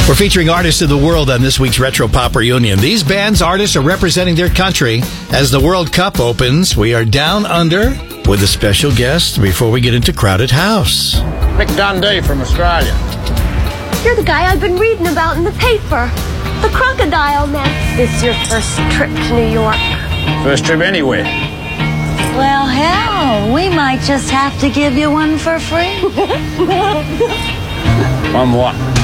We're featuring artists of the world on this week's Retro Pop Reunion. These bands' artists are representing their country as the World Cup opens. We are down under with a special guest before we get into Crowded House. Mick Dundee from Australia. You're the guy I've been reading about in the paper. The Crocodile Man. It's your first trip to New York. First trip anywhere. Well, hell, we might just have to give you one for free. One what?